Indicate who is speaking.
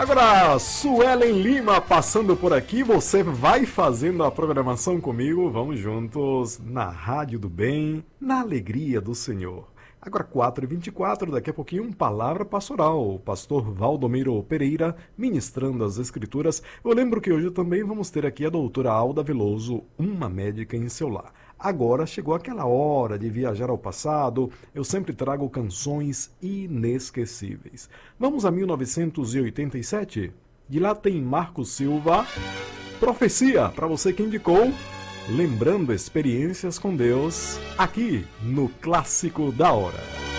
Speaker 1: Agora, Suelen Lima passando por aqui, você vai fazendo a programação comigo, vamos juntos na Rádio do Bem, na alegria do Senhor. Agora 4h24, daqui a pouquinho, Palavra Pastoral, o pastor Valdomiro Pereira ministrando as Escrituras. Eu lembro que hoje também vamos ter aqui a doutora Alda Veloso, uma médica em seu lar. Agora chegou aquela hora de viajar ao passado, eu sempre trago canções inesquecíveis. Vamos a 1987? De lá tem Marco Silva, Profecia, para você que indicou, lembrando experiências com Deus, aqui no Clássico da Hora.